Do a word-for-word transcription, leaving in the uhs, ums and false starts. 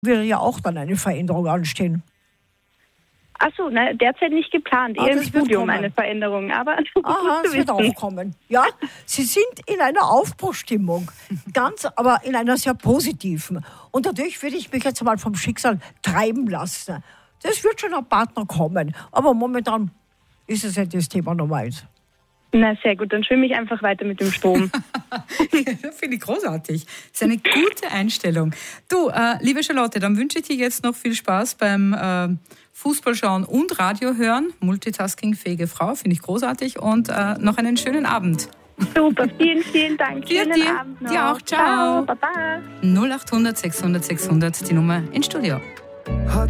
würde ja auch dann eine Veränderung anstehen. Achso, ne, derzeit nicht geplant. Ah, Eher im das wird Studium kommen. eine Veränderung, aber Aha, gut es zu wird auch wissen. kommen. Ja, Sie sind in einer Aufbruchstimmung, ganz, aber in einer sehr positiven. Und dadurch würde ich mich jetzt mal vom Schicksal treiben lassen. Das wird schon ein Partner kommen, aber momentan ist es nicht das Thema Nummer eins. Na, sehr gut, dann schwimme ich einfach weiter mit dem Strom. Finde ich großartig. Das ist eine gute Einstellung. Du, äh, liebe Charlotte, dann wünsche ich dir jetzt noch viel Spaß beim äh, Fußballschauen und Radio hören. Multitasking-fähige Frau, finde ich großartig. Und äh, noch einen schönen Abend. Super, vielen, vielen Dank. Dir, Schönen dir. Abend noch. Dir auch. Ciao. Baba. null acht hundert sechshundert sechshundert, die Nummer ins Studio.